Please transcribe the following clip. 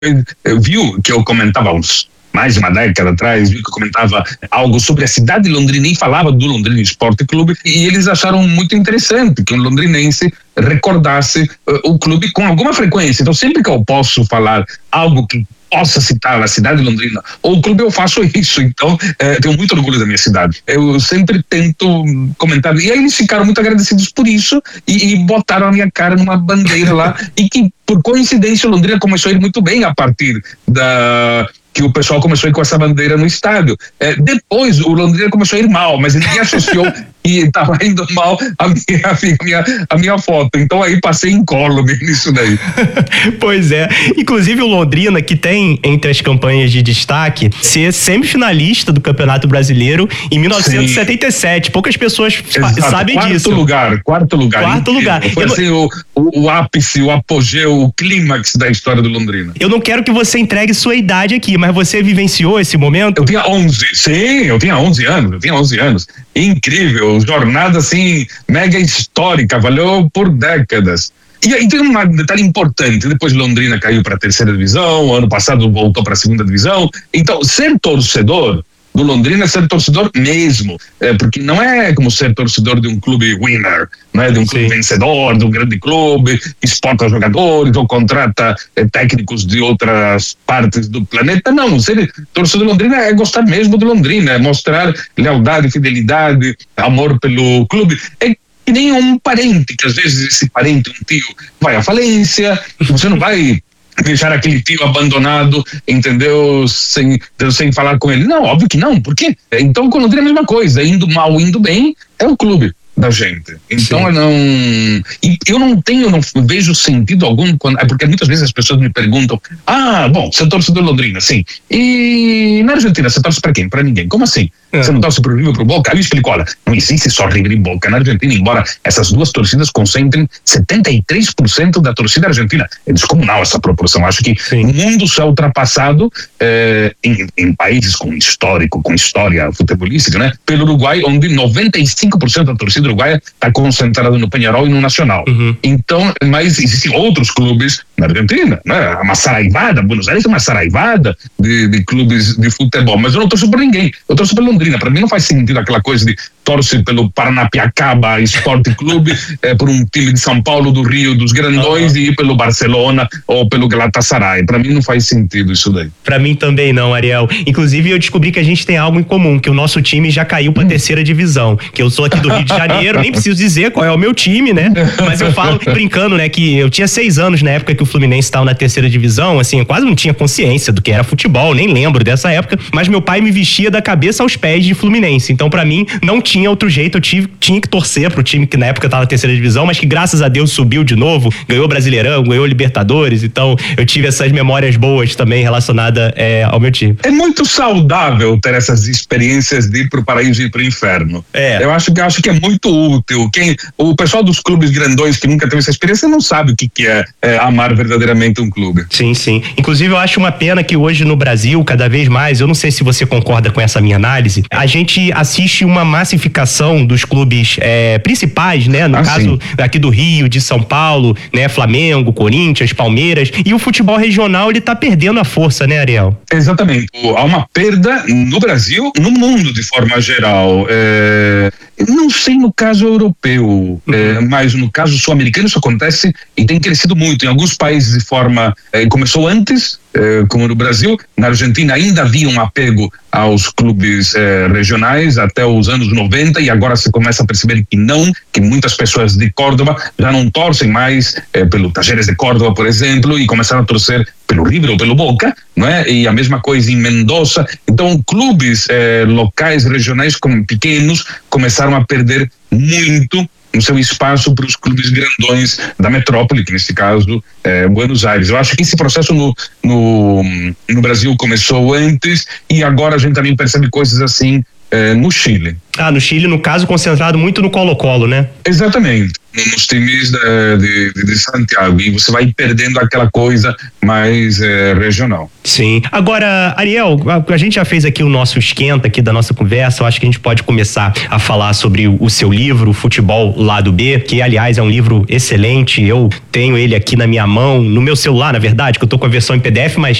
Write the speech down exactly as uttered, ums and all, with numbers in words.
viu que eu comentava uns mais de uma década atrás, viu que eu comentava algo sobre a cidade de Londrina e falava do Londrina Esporte Clube, e eles acharam muito interessante que um londrinense recordasse uh, o clube com alguma frequência. Então, sempre que eu posso falar algo que possa citar a cidade de Londrina ou o clube, eu faço isso. Então, eh, tenho muito orgulho da minha cidade. Eu sempre tento comentar, e aí eles ficaram muito agradecidos por isso e, e botaram a minha cara numa bandeira lá, e que, por coincidência, Londrina começou a ir muito bem a partir da... que o pessoal começou a ir com essa bandeira no estádio. É, depois o Londrina começou a ir mal, mas ninguém associou que estava indo mal a minha, a, minha, a minha foto. Então aí passei incólume nisso daí. Pois é. Inclusive o Londrina, que tem entre as campanhas de destaque ser semifinalista do Campeonato Brasileiro em mil novecentos e setenta e sete. Sim. Poucas pessoas Exato. sabem quarto disso. Lugar, quarto lugar. Quarto lugar. Foi assim, não... o, o, o ápice, o apogeu, o clímax da história do Londrina. Eu não quero que você entregue sua idade aqui, mas você vivenciou esse momento? Eu tinha onze, sim, eu tinha onze anos, eu tinha onze anos. Incrível, jornada assim, mega histórica, valeu por décadas. E aí tem um detalhe importante: depois Londrina caiu para a terceira divisão, ano passado voltou para a segunda divisão. Então, ser torcedor do Londrina é ser torcedor mesmo, é, porque não é como ser torcedor de um clube winner, não é de um clube Sim. vencedor, de um grande clube que exporta jogadores ou contrata é, técnicos de outras partes do planeta. Não, ser torcedor do Londrina é gostar mesmo do Londrina, é mostrar lealdade, fidelidade, amor pelo clube. É que nem um parente, que às vezes esse parente, um tio, vai à falência, você não vai deixar aquele tio abandonado, entendeu? Sem, sem falar com ele. Não, óbvio que não. Por quê? Então, com o Londrina é a mesma coisa. Indo mal, indo bem, é o clube da gente. Então, eu não... E eu não tenho, não vejo sentido algum, quando, é porque muitas vezes as pessoas me perguntam: ah, bom, você torce do Londrina, sim. E na Argentina, você torce para quem? Para ninguém. Como assim? É. Você não torce pro River, pro Boca? Aí eu explico: olha, não existe só River e Boca na Argentina, embora essas duas torcidas concentrem setenta e três por cento da torcida argentina. É descomunal essa proporção. Acho que Sim. o mundo se é ultrapassado eh, em, em países com histórico, com história futebolística, né? Pelo Uruguai, onde noventa e cinco por cento da torcida uruguaia está concentrada no Peñarol e no Nacional. Uhum. Então, mas existem outros clubes na Argentina, né? Uma saraivada, Buenos Aires é uma saraivada de, de clubes de futebol, mas eu não torço por ninguém, eu torço pelo Londrina. Para mim não faz sentido aquela coisa de torce pelo Paranapiacaba Esporte Clube, é, por um time de São Paulo, do Rio, dos grandões, uhum. e ir pelo Barcelona ou pelo Galatasaray. Para mim não faz sentido isso daí. Para mim também não, Ariel. Inclusive eu descobri que a gente tem algo em comum, que o nosso time já caiu para a hum. terceira divisão, que eu sou aqui do Rio de Janeiro, nem preciso dizer qual é o meu time, né? Mas eu falo brincando, né, que eu tinha seis anos na época que o Fluminense estava na terceira divisão, assim, eu quase não tinha consciência do que era futebol, nem lembro dessa época, mas meu pai me vestia da cabeça aos pés de Fluminense, então para mim não tinha outro jeito, eu tive, tinha que torcer pro time que na época estava na terceira divisão, mas que graças a Deus subiu de novo, ganhou Brasileirão, ganhou Libertadores, então eu tive essas memórias boas também relacionadas é, ao meu time. É muito saudável ter essas experiências de ir pro paraíso e ir pro inferno. É. Eu acho que, acho que é muito útil. Quem, o pessoal dos clubes grandões que nunca teve essa experiência não sabe o que, que é, é amar verdadeiramente um clube. Sim, sim. Inclusive eu acho uma pena que hoje no Brasil, cada vez mais, eu não sei se você concorda com essa minha análise, a gente assiste uma massificação dos clubes é, principais, né? No ah, caso sim. aqui do Rio, de São Paulo, né? Flamengo, Corinthians, Palmeiras, e o futebol regional ele tá perdendo a força, né, Ariel? Exatamente. Há uma perda no Brasil, no mundo de forma geral. É... Não sei no caso europeu, uhum. é, mas no caso sul-americano isso acontece e tem crescido muito. Em alguns países de forma... É, começou antes, é, como no Brasil. Na Argentina ainda havia um apego aos clubes é, regionais até os anos noventa, e agora se começa a perceber que não, que muitas pessoas de Córdoba já não torcem mais é, pelo Talleres de Córdoba, por exemplo, e começaram a torcer pelo River ou pelo Boca, não é? E a mesma coisa em Mendoza. Então, clubes eh, locais, regionais, como pequenos, começaram a perder muito no seu espaço para os clubes grandões da metrópole, que nesse caso é Buenos Aires. Eu acho que esse processo no, no, no Brasil começou antes, e agora a gente também percebe coisas assim eh, no Chile. Ah, no Chile, no caso, concentrado muito no Colo-Colo, né? Exatamente. nos times de, de, de Santiago, e você vai perdendo aquela coisa mais é, regional. Sim. Agora, Ariel, a, a gente já fez aqui o nosso esquenta aqui da nossa conversa. Eu acho que a gente pode começar a falar sobre o, o seu livro, Futebol Lado B, que aliás é um livro excelente. Eu tenho ele aqui na minha mão, no meu celular, na verdade, que eu tô com a versão em P D F, mas